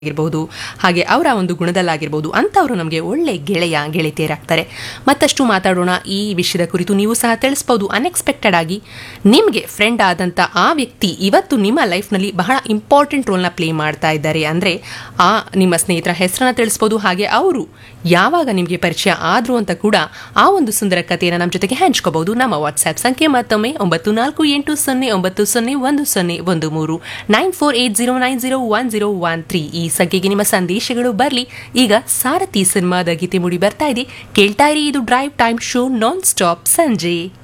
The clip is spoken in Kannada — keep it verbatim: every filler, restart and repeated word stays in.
ಆಗಿರ್ಬಹುದು ಹಾಗೆ ಅವರ ಒಂದು ಗುಣದಲ್ಲಾಗಿರ್ಬೋದು ಅಂಥವರು ನಮಗೆ ಒಳ್ಳೆ ಗೆಳೆಯ ಗೆಳತಿಯರಾಗ್ತಾರೆ. ಮತ್ತಷ್ಟು ಮಾತಾಡೋಣ ಈ ವಿಷಯದ ಕುರಿತು. ನೀವು ಸಹ ತಿಳಿಸ್ಬೋದು ಅನ್ಎಕ್ಸ್ಪೆಕ್ಟೆಡ್ ಆಗಿ ನಿಮಗೆ ಫ್ರೆಂಡ್ ಆದಂಥ ಆ ವ್ಯಕ್ತಿ ಇವತ್ತು ನಿಮ್ಮ ಲೈಫ್ನಲ್ಲಿ ಬಹಳ ಇಂಪಾರ್ಟೆಂಟ್ ರೋಲ್ನ ಪ್ಲೇ ಮಾಡ್ತಾ ಇದ್ದಾರೆ ಅಂದರೆ ಆ ನಿಮ್ಮ ಸ್ನೇಹಿತರ ಹೆಸರನ್ನ ತಿಳಿಸ್ಬೋದು. ಹಾಗೆ ಅವರು ಯಾವಾಗ ನಿಮಗೆ ಪರಿಚಯ ಆದರು ಅಂತ ಕೂಡ ಆ ಒಂದು ಸುಂದರ ಕಥೆಯನ್ನು ನಮ್ಮ ಜೊತೆಗೆ ಹಂಚ್ಕೋಬಹುದು. ನಮ್ಮ ವಾಟ್ಸ್ಆ್ಯಪ್ ಸಂಖ್ಯೆ ಮತ್ತೊಮ್ಮೆ ಒಂಬತ್ತು ನಾಲ್ಕು ಎಂಟು ಸೊನ್ನೆ ಒಂಬತ್ತು ಸೊನ್ನೆ ಒಂದು ಸೊನ್ನೆ ಒಂದು ಮೂರು nine four eight zero nine zero one zero one three ಈ ಸಂಖ್ಯೆಗೆ ನಿಮ್ಮ ಸಂದೇಶಗಳು ಬರಲಿ. ಈಗ ಸಾರಥಿ ಸಿನಿಮಾದ ಗೀತೆ ಮೂಡಿ ಬರ್ತಾ ಇದೆ, ಕೇಳ್ತಾ ಇರಿ. ಇದು drive time show non stop ಸಂಜೆ.